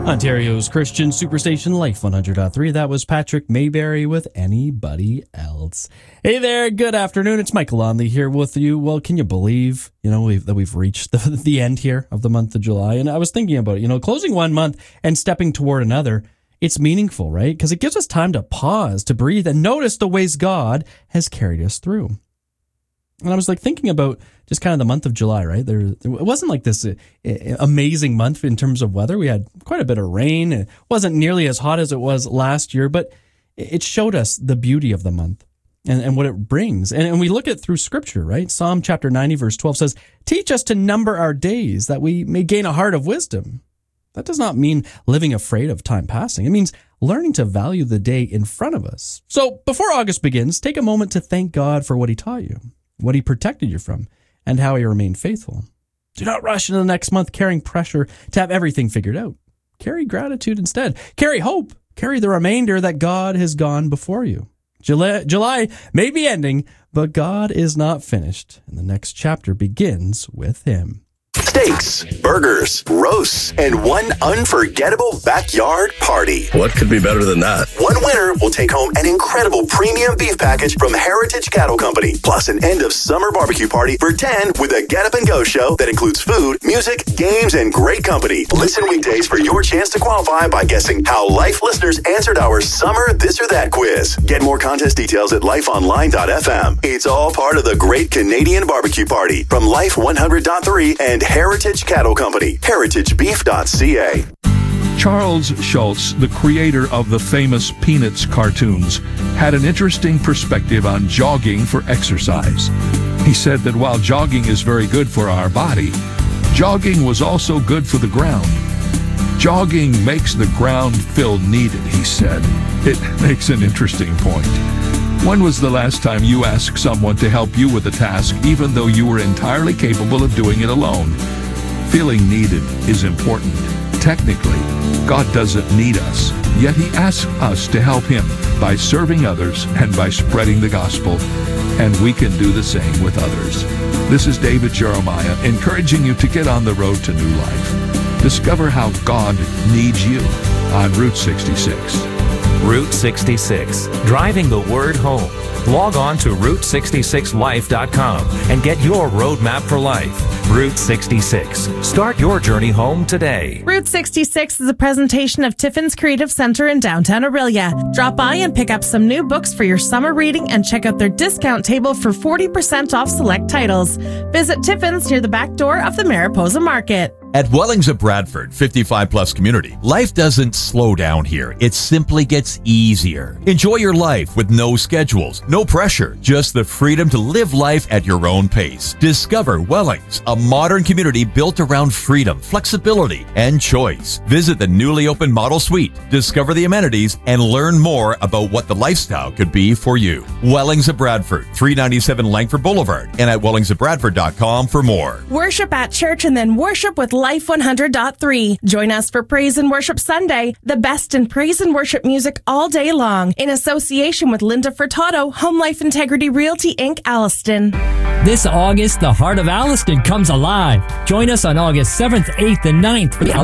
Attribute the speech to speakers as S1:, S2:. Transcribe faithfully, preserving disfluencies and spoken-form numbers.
S1: Ontario's Christian Superstation Life one hundred point three. That was Patrick Mayberry with Anybody Else. Hey there, good afternoon. It's Michael Lonley here with you. Well, can you believe, you know, we've, that we've reached the, the end here of the month of July? And I was thinking about it, you know, closing one month and stepping toward another. It's meaningful, right? Because it gives us time to pause, to breathe, and notice the ways God has carried us through. And I was like thinking about just kind of the month of July, right? There, it wasn't like this uh, amazing month in terms of weather. We had quite a bit of rain. It wasn't nearly as hot as it was last year, but it showed us the beauty of the month and, and what it brings. And, and we look at through Scripture, right? Psalm chapter ninety, verse twelve says, "Teach us to number our days that we may gain a heart of wisdom." That does not mean living afraid of time passing. It means learning to value the day in front of us. So before August begins, take a moment to thank God for what He taught you, what He protected you from, and how He remained faithful. Do not rush into the next month carrying pressure to have everything figured out. Carry gratitude instead. Carry hope. Carry the remainder that God has gone before you. July, July may be ending, but God is not finished, and the next chapter begins with Him.
S2: Steaks, burgers, roasts, and one unforgettable backyard party.
S3: What could be better than that?
S2: One winner will take home an incredible premium beef package from Heritage Cattle Company, plus an end-of-summer barbecue party for ten with a Get Up and Go show that includes food, music, games, and great company. Listen weekdays for your chance to qualify by guessing how Life listeners answered our Summer This or That quiz. Get more contest details at life online dot f m. It's all part of the Great Canadian Barbecue Party from Life one hundred point three and Heritage Cattle Company, heritage beef dot c a.
S4: Charles Schulz, the creator of the famous Peanuts cartoons, had an interesting perspective on jogging for exercise. He said that while jogging is very good for our body, jogging was also good for the ground. Jogging makes the ground feel needed, he said. It makes an interesting point. When was the last time you asked someone to help you with a task, even though you were entirely capable of doing it alone? Feeling needed is important. Technically, God doesn't need us, yet He asks us to help Him by serving others and by spreading the gospel, and we can do the same with others. This is David Jeremiah, encouraging you to get on the road to new life. Discover how God needs you on Route sixty-six.
S5: Route sixty-six, driving the word home. Log on to route sixty-six life dot com and get your roadmap for life. Route sixty-six. Start your journey home today.
S6: Route sixty-six is a presentation of Tiffin's Creative Center in downtown Orillia. Drop by and pick up some new books for your summer reading and check out their discount table for forty percent off select titles. Visit Tiffin's near the back door of the Mariposa Market.
S7: At Wellings of Bradford, fifty-five plus community, life doesn't slow down here. It simply gets easier. Enjoy your life with no schedules, no pressure, just the freedom to live life at your own pace. Discover Wellings, a modern community built around freedom, flexibility, and choice. Visit the newly opened Model Suite, discover the amenities, and learn more about what the lifestyle could be for you. Wellings of Bradford, three ninety-seven Langford Boulevard, and at wellings of bradford dot com for more.
S6: Worship at church and then worship with Life one hundred point three. Join us for Praise and Worship Sunday, the best in praise and worship music all day long, in association with Linda Furtado, Home Life Integrity Realty Incorporated, Alliston.
S8: This August, the heart of Alliston comes alive. Join us on August seventh, eighth, and ninth for the